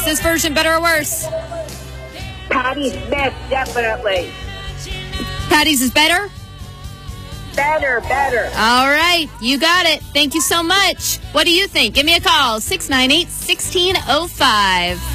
this version better or worse? Patti Smith, definitely. Patty's is better? Better. All right. You got it. Thank you so much. What do you think? Give me a call. 698-1605.